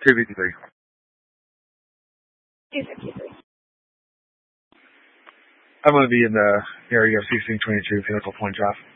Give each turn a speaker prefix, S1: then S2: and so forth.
S1: 253.
S2: 253.
S1: I'm going to be in the area of 1622 Pinnacle Point Drive.